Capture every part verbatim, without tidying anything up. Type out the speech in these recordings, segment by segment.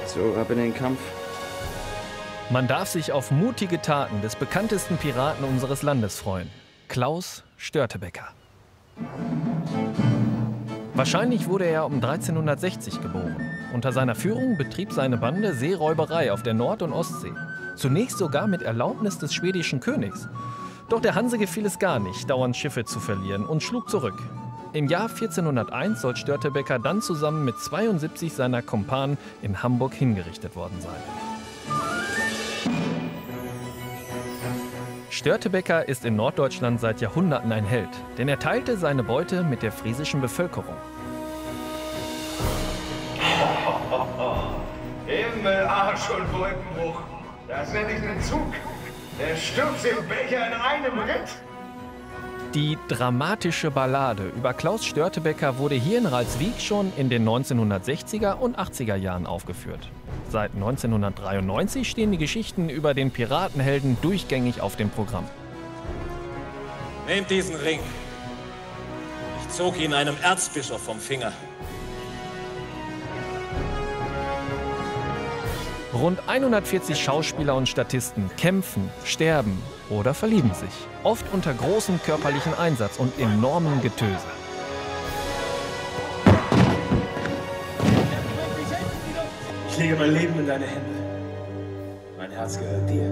So, ab in den Kampf. Man darf sich auf mutige Taten des bekanntesten Piraten unseres Landes freuen. Klaus Störtebeker. Wahrscheinlich wurde er um dreizehnhundertsechzig geboren. Unter seiner Führung betrieb seine Bande Seeräuberei auf der Nord- und Ostsee. Zunächst sogar mit Erlaubnis des schwedischen Königs. Doch der Hanse gefiel es gar nicht, dauernd Schiffe zu verlieren und schlug zurück. Im Jahr vierzehnhunderteins soll Störtebeker dann zusammen mit zweiundsiebzig seiner Kumpanen in Hamburg hingerichtet worden sein. Störtebeker ist in Norddeutschland seit Jahrhunderten ein Held, denn er teilte seine Beute mit der friesischen Bevölkerung. Himmel, Arsch und Wolkenbruch. Das nenne ich einen Zug. Der stürzt den Becher in einem Ritt. Die dramatische Ballade über Klaus Störtebeker wurde hier in Ralswiek schon in den neunzehnhundertsechziger und achtziger Jahren aufgeführt. Seit neunzehnhundertdreiundneunzig stehen die Geschichten über den Piratenhelden durchgängig auf dem Programm. Nehmt diesen Ring. Ich zog ihn einem Erzbischof vom Finger. Rund hundertvierzig Schauspieler und Statisten kämpfen, sterben oder verlieben sich. Oft unter großem körperlichen Einsatz und enormem Getöse. Ich lege mein Leben in deine Hände. Mein Herz gehört dir.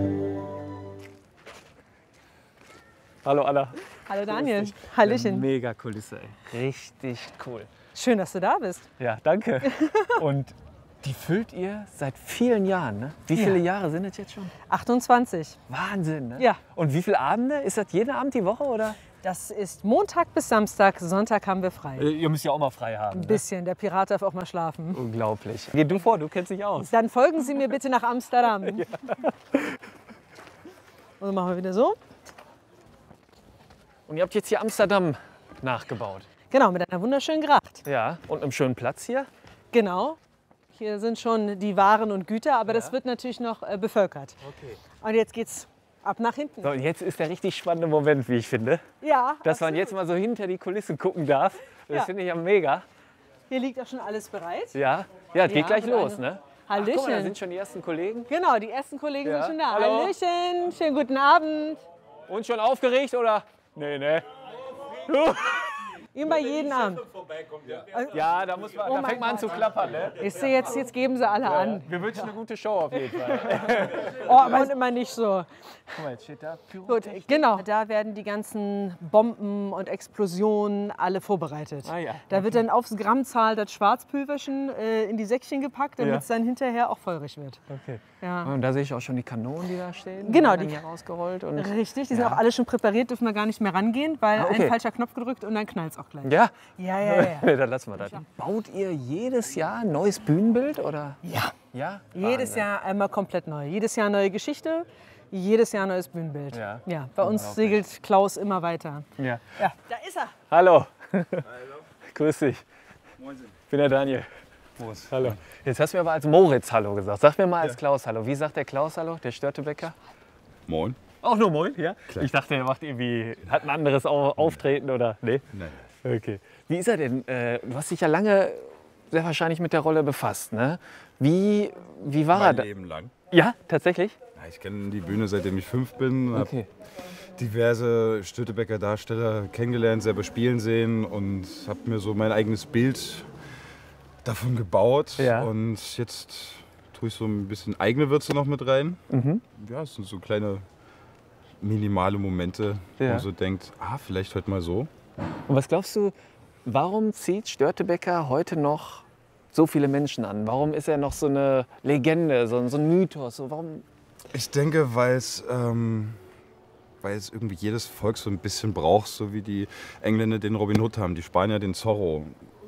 Hallo Anna. Hallo Daniel. Hallöchen. Mega Kulisse, ey. Richtig cool. Schön, dass du da bist. Ja, danke. Und die füllt ihr seit vielen Jahren, ne? Wie viele Ja. Jahre sind es jetzt schon? achtundzwanzig. Wahnsinn, ne? Ja. Und wie viele Abende? Ist das jeden Abend die Woche, oder? Das ist Montag bis Samstag, Sonntag haben wir frei. Äh, Ihr müsst ja auch mal frei haben. Ein Ne? bisschen, der Pirat darf auch mal schlafen. Unglaublich. Geh du vor, du kennst dich aus. Dann folgen Sie mir bitte nach Amsterdam. Ja. Und dann machen wir wieder so. Und ihr habt jetzt hier Amsterdam nachgebaut. Genau, mit einer wunderschönen Gracht. Ja, und einem schönen Platz hier. Genau. Hier sind schon die Waren und Güter, aber Ja. das wird natürlich noch äh, bevölkert. Okay. Und jetzt geht's ab nach hinten. So, und jetzt ist der richtig spannende Moment, wie ich finde. Ja, Dass man absolut. jetzt mal so hinter die Kulissen gucken darf. Das Ja. finde ich ja mega. Hier liegt auch schon alles bereit. Ja, ja, geht Ja, gleich mit los, einem- ne? Hallöchen. Ach, guck mal, da sind schon die ersten Kollegen. Genau, die ersten Kollegen Ja. sind schon da. Hallo. Hallöchen, schönen guten Abend. Und schon aufgeregt, oder? Nee, ne? Immer jeden Abend. Ja, da, muss man, Oh da mein fängt man an zu Gott. klappern, ne? Ich sehe jetzt, jetzt geben sie alle an. Wir wünschen eine gute Show auf jeden Fall. Oh, aber immer nicht so. Guck mal, jetzt steht da Gut, genau. Da werden die ganzen Bomben und Explosionen alle vorbereitet. Ah, ja. Da wird dann aufs Grammzahl das Schwarzpulverchen äh, in die Säckchen gepackt, damit Ja. es dann hinterher auch feurig wird. Okay. Ja. Und da sehe ich auch schon die Kanonen, die da stehen. Genau, die die- hier rausgerollt. Und Richtig, die sind Ja. auch alle schon präpariert, dürfen wir gar nicht mehr rangehen, weil Ah, okay. ein falscher Knopf gedrückt und dann knallt es auch gleich. ja, Ja, ja, ja. dann lassen wir das. Baut ihr jedes Jahr ein neues Bühnenbild, oder? Ja. Ja? Jedes Wahnsinn. Jahr einmal komplett neu. Jedes Jahr neue Geschichte, jedes Jahr neues Bühnenbild. Ja. Ja, bei uns Unglaublich. segelt Klaus immer weiter. Ja. Ja, da ist er. Hallo. Hallo. Grüß dich. Moin. Ich bin der Daniel. Prost. Hallo. Jetzt hast du mir aber als Moritz Hallo gesagt. Sag mir mal als Klaus Hallo. Wie sagt der Klaus Hallo, der Störtebeker? Moin. Auch nur Moin, ja? Klar. Ich dachte, er macht irgendwie, hat ein anderes Au- Auftreten oder? Nee? Nein. Okay. Wie ist er denn? Äh, Du hast dich ja lange sehr wahrscheinlich mit der Rolle befasst, ne? Wie, wie war er Mein da? Leben lang. Ja, tatsächlich? Ja, ich kenne die Bühne seitdem ich fünf bin. Hab Okay. diverse Störtebeker Darsteller kennengelernt, selber spielen sehen und habe mir so mein eigenes Bild davon gebaut. Ja. Und jetzt tue ich so ein bisschen eigene Würze noch mit rein. Mhm. Ja, es sind so kleine minimale Momente, wo Ja. man so denkt, ah, vielleicht heute mal so. Und was glaubst du, warum zieht Störtebeker heute noch so viele Menschen an? Warum ist er noch so eine Legende, so, ein- so ein Mythos? So, warum? Ich denke, weil es ähm, weil es irgendwie jedes Volk so ein bisschen braucht, so wie die Engländer den Robin Hood haben, die Spanier den Zorro.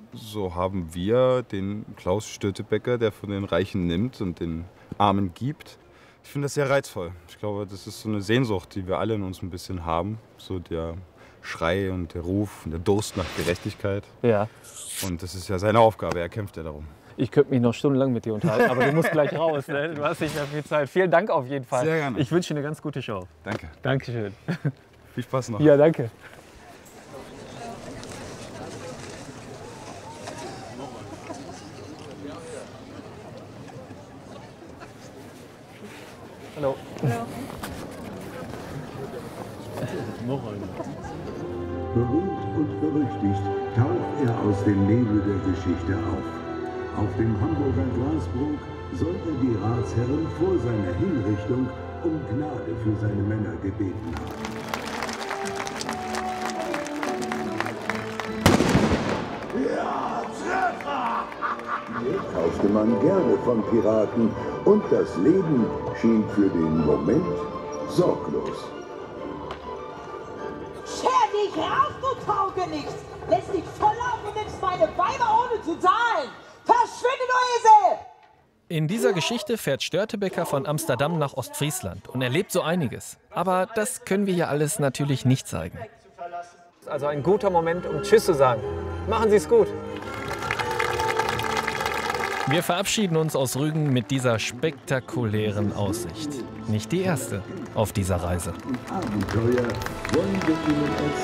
So haben wir den Klaus Störtebeker, der von den Reichen nimmt und den Armen gibt. Ich finde das sehr reizvoll. Ich glaube, das ist so eine Sehnsucht, die wir alle in uns ein bisschen haben. So der Schrei und der Ruf und der Durst nach Gerechtigkeit. Ja. Und das ist ja seine Aufgabe, er kämpft ja darum. Ich könnte mich noch stundenlang mit dir unterhalten, aber du musst gleich raus. Ne? Du hast nicht mehr viel Zeit. Vielen Dank auf jeden Fall. Sehr gerne. Ich wünsche dir eine ganz gute Show. Danke. Dankeschön. Viel Spaß noch. Ja, danke. Hallo. Hallo. Berühmt und berüchtigt taucht er aus dem Nebel der Geschichte auf. Auf dem Hamburger Grasbrook soll er die Ratsherren vor seiner Hinrichtung um Gnade für seine Männer gebeten haben. Ja, Treffer! Kaufte man gerne von Piraten und das Leben schien für den Moment sorglos. Scher dich raus, du Taugenichts! Lässt dich volllaufen und nimmst meine Weiber ohne zu zahlen! Verschwinde, du Esel! In dieser Geschichte fährt Störtebeker von Amsterdam nach Ostfriesland und erlebt so einiges. Aber das können wir hier alles natürlich nicht zeigen. Also ein guter Moment, um Tschüss zu sagen. Machen Sie es gut. Wir verabschieden uns aus Rügen mit dieser spektakulären Aussicht. Nicht die erste auf dieser Reise. Abenteuer wollen wir Ihnen erzählen.